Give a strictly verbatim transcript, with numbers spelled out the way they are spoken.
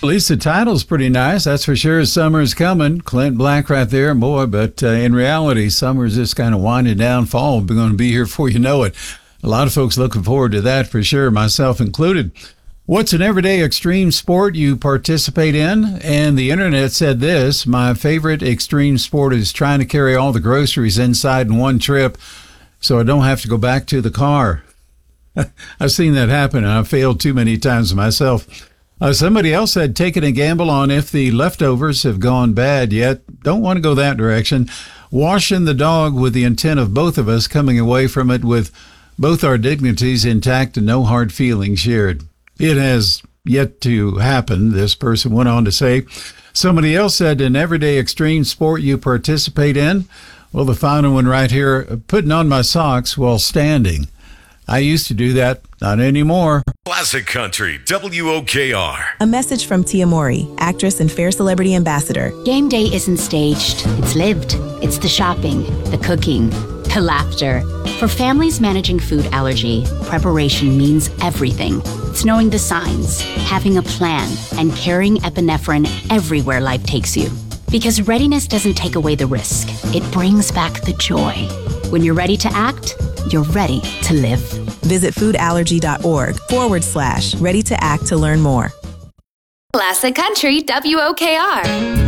At least the title's pretty nice. That's for sure. Summer's coming. Clint Black right there, boy. But uh, in reality, summer's just kind of winding down. Fall will be going to be here before you know it. A lot of folks looking forward to that for sure, myself included. What's an everyday extreme sport you participate in? And the internet said this: my favorite extreme sport is trying to carry all the groceries inside in one trip so I don't have to go back to the car. I've seen that happen, and I've failed too many times myself. Uh, somebody else said taking a gamble on if the leftovers have gone bad yet. Don't want to go that direction. Washing the dog with the intent of both of us coming away from it with both our dignities intact and no hard feelings shared. It has yet to happen, this person went on to say. Somebody else said an everyday extreme sport you participate in. Well, the final one right here, putting on my socks while standing. I used to do that, not anymore. Classic Country, W O K R. A message from Tia Mowry, actress and Fair Celebrity Ambassador. Game day isn't staged, it's lived. It's the shopping, the cooking, the laughter. For families managing food allergy, preparation means everything. It's knowing the signs, having a plan, and carrying epinephrine everywhere life takes you. Because readiness doesn't take away the risk, it brings back the joy. When you're ready to act, you're ready to live. Visit foodallergy.org forward slash ready to act to learn more. Classic Country, W O K R.